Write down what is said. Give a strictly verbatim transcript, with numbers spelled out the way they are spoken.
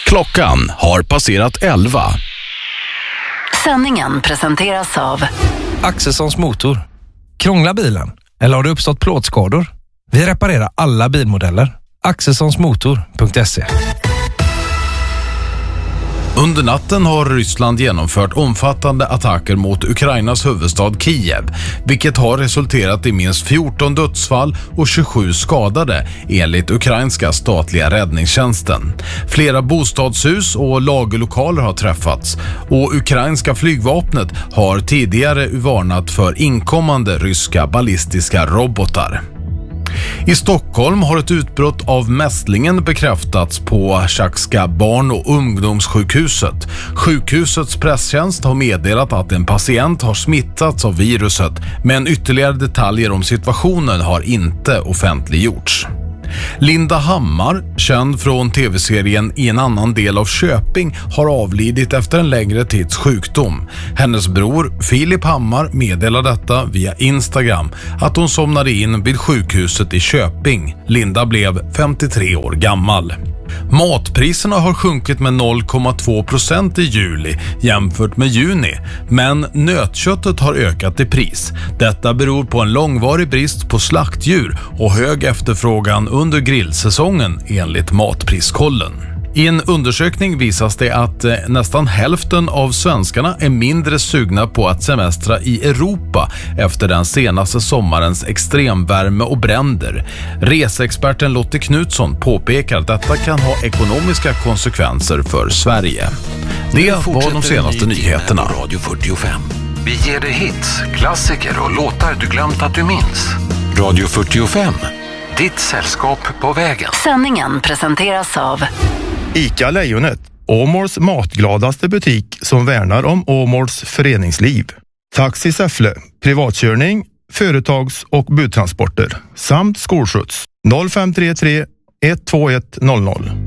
Klockan har passerat elva. Sändningen presenteras av Axelssons motor. Krånglar bilen? Eller har det uppstått plåtskador? Vi reparerar alla bilmodeller. Axelssonsmotor punkt se. Under natten har Ryssland genomfört omfattande attacker mot Ukrainas huvudstad Kiev, vilket har resulterat i minst fjorton dödsfall och tjugosju skadade, enligt ukrainska statliga räddningstjänsten. Flera bostadshus och lagerlokaler har träffats, och ukrainska flygvapnet har tidigare varnat för inkommande ryska ballistiska robotar. I Stockholm har ett utbrott av mässlingen bekräftats på Tjackska barn- och ungdomssjukhuset. Sjukhusets presstjänst har meddelat att en patient har smittats av viruset, men ytterligare detaljer om situationen har inte offentliggjorts. Linda Hammar, känd från tv-serien I en annan del av Köping, har avlidit efter en längre tids sjukdom. Hennes bror Filip Hammar meddelade detta via Instagram, att hon somnade in vid sjukhuset i Köping. Linda blev femtiotre år gammal. Matpriserna har sjunkit med noll komma två procent i juli jämfört med juni, men nötköttet har ökat i pris. Detta beror på en långvarig brist på slaktdjur och hög efterfrågan under grillsäsongen, enligt Matpriskollen. I en undersökning visas det att eh, nästan hälften av svenskarna är mindre sugna på att semestra i Europa efter den senaste sommarens extremvärme och bränder. Reseexperten Lotte Knutsson påpekar att detta kan ha ekonomiska konsekvenser för Sverige. Det var de senaste nyheterna. Radio fyrtiofem. Vi ger dig hits, klassiker och låtar du glömt att du minns. Radio fyrtiofem. Ditt sällskap på vägen. Sändningen presenteras av ICA Lejonet, Åmåls matgladaste butik som värnar om Åmåls föreningsliv. Taxi Säffle, privatkörning, företags- och budtransporter samt skolskjuts. noll fem tre tre ett två ett noll noll.